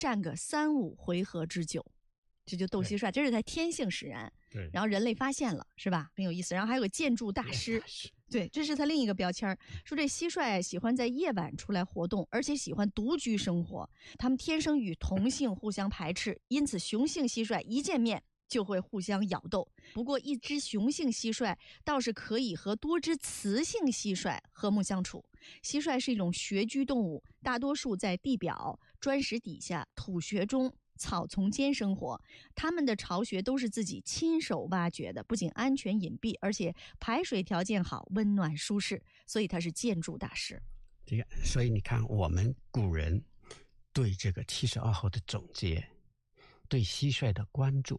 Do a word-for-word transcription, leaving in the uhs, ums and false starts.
战个三五回合之久，这就斗蟋蟀，这是它天性使然。 对， 然后人类发现了，是吧？很有意思。然后还有个建筑大师，对，这是他另一个标签，说这蟋蟀喜欢在夜晚出来活动，而且喜欢独居生活。它们天生与同性互相排斥，因此雄性蟋蟀一见面就会互相咬斗。不过一只雄性蟋蟀倒是可以和多只雌性蟋蟀和睦相处。蟋蟀是一种穴居动物，大多数在地表、砖石底下、土穴中、草丛间生活，它们的巢穴都是自己亲手挖掘的，不仅安全隐蔽，而且排水条件好，温暖舒适，所以它是建筑大师。 这个，所以你看，我们古人对这个七十二候的总结，对蟋蟀的关注，